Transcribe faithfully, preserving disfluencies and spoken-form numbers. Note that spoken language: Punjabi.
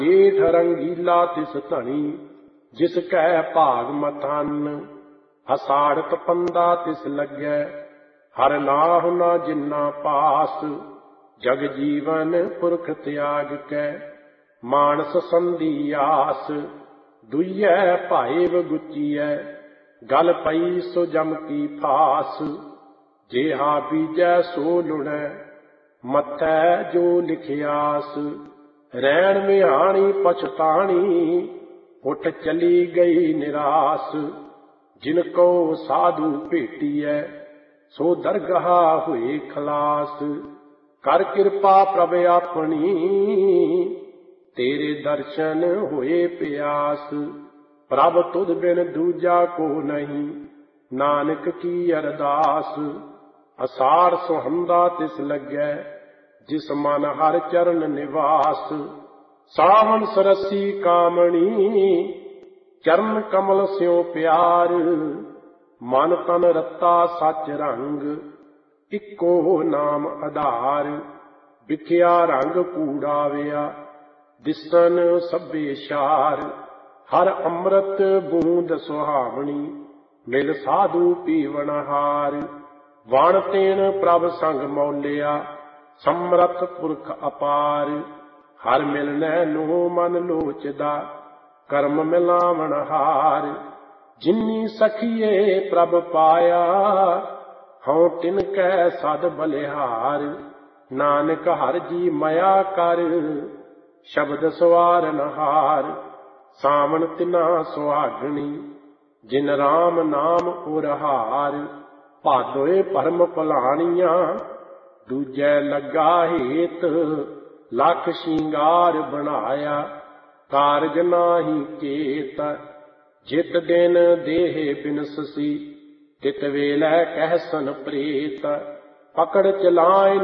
ਏਠ ਰੰਗੀਲਾ ਤਿਸ ਧਣੀ ਜਿਸ ਕੈ ਭਾਗ ਮਥਨ। ਹਸਾੜਤ ਪੰਦਾ ਤਿਸ ਲੱਗੈ ਹਰ ਨਾਹੁ ਨਾ ਜਿਨਾ ਪਾਸ। ਜਗ ਜੀਵਨ ਪੁਰਖ ਤਿਆਗ ਕੈ ਮਾਨਸ ਸੰਧੀ ਆਸ। ਦੁਈਐ ਭਾਇਵ ਗੁਚੀਐ ਗਲ ਪਈ ਸੋ ਜਮ ਕੀ ਫਾਸ। ਜੇਹਾ ਬੀਜੈ ਸੋ ਲੁਣੈ ਮਥੈ ਜੋ ਲਿਖਿਆਸ। ਰੈਣ ਵਿਹਾਣੀ ਪਛਤਾਣੀ ਉੱਠ ਚਲੀ ਗਈ ਨਿਰਾਸ। ਜਿਨ ਕੋ ਸਾਧੂ ਭੇਟੀਐ ਸੋ ਦਰਗਾਹ ਹੋਏ ਖਲਾਸ। ਕਰ ਕਿਰਪਾ ਪ੍ਰਭ ਆਪਣੀ ਤੇਰੇ ਦਰਸ਼ਨ ਹੋਏ ਪਿਆਸ। ਪ੍ਰਭ ਤੁਧ ਬਿਨ ਦੂਜਾ ਕੋ ਨਹੀਂ ਨਾਨਕ ਕੀ ਅਰਦਾਸ। ਅਸਾੜ ਸੁਹੰਦਾ ਤਿਸ ਲੱਗੈ ਜਿਸ ਮਨ ਹਰ ਚਰਨ ਨਿਵਾਸ। ਸਾਵਣ ਸਰਸੀ ਕਾਮਣੀ ਚਰਨ ਕਮਲ ਸਿਉ ਪਿਆਰ। ਮਨ ਤਨ ਰਤਾ ਸਚ ਰੰਗ ਇੱਕੋ ਨਾਮ ਆਧਾਰ। ਵਿਖਿਆ ਰੰਗ ਕੂੜਾਵਿਆ ਦਿਸਨ ਸਭੇ ਸ਼ਾਰ। ਹਰ ਅੰਮ੍ਰਿਤ ਬੂੰਦ ਸੁਹਾਵਣੀ ਮਿਲ ਸਾਧੂ ਪੀਵਨ ਹਾਰ। ਵਣ ਤੇਣ ਪ੍ਰਭ ਸੰਗ ਮੌਲਿਆ ਸਮਰਥ ਪੁਰਖ ਅਪਾਰ। ਹਰ ਮਿਲਨੈ ਨੂੰ ਮਨ ਲੋਚਦਾ ਕਰਮ ਮਿਲਾਵਣ ਹਾਰ। ਜਿਨੀ ਸਖੀਏ ਪ੍ਰਭ ਪਾਇਆ ਹਉ ਤਿਨ ਕੈ ਸਦ ਬਲਿਹਾਰ। ਨਾਨਕ ਹਰ ਜੀ ਮਇਆ ਕਰ ਸ਼ਬਦ ਸਵਾਰਨ ਹਾਰ। ਸਾਵਣ ਤਿਨਾ ਸੁਹਾਗਣੀ ਜਿਨ ਰਾਮ ਨਾਮ ਉਰਹਾਰ। ਭਾਦੋਏ ਭਰਮ ਭੁਲਾਣੀਆਂ ਦੂਜੈ ਲੱਗਾ ਹੇਤ। ਲੱਖ ਸ਼ਿੰਗਾਰ ਬਣਾਇਆ ਕਾਰਜ ਨਾਹੀ ਕੇਤ। ਜਿਤ ਦਿਨ ਦੇਹ ਬਿਨਸਸੀ ਤਿਤ ਵੇਲੇ ਕਹਿਸਨ ਪ੍ਰੇਤ। ਪਕੜ ਚਲਾਏ